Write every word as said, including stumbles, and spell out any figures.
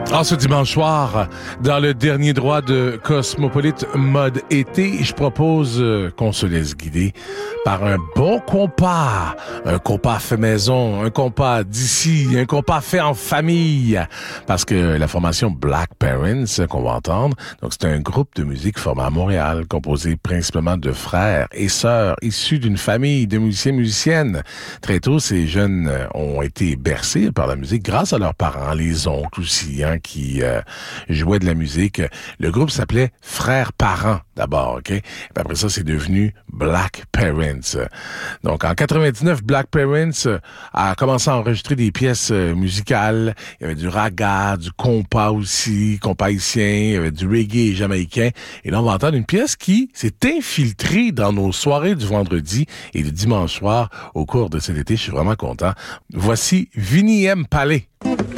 En ce dimanche soir, dans le dernier droit de Cosmopolite mode été, je propose euh, qu'on se laisse guider par un bon compas. Un compas fait maison, un compas d'ici, un compas fait en famille. Parce que la formation Black Parents qu'on va entendre, donc c'est un groupe de musique formé à Montréal, composé principalement de frères et sœurs issus d'une famille de musiciens musiciennes. Très tôt, ces jeunes ont été bercés par la musique grâce à leurs parents, les oncles aussi, hein, qui euh, jouaient de la musique. Le groupe s'appelait Frères Parents d'abord, ok? Et après ça, c'est devenu Black Parents. Donc, en quatre-vingt-dix-neuf, Black Parents a commencé à enregistrer des pièces musicales. Il y avait du raga, du compas aussi, compas haïtien, il y avait du reggae jamaïcain. Et là, on va entendre une pièce qui s'est infiltrée dans nos soirées du vendredi et du dimanche soir au cours de cet été. Je suis vraiment content. Voici Vinny M. Palais.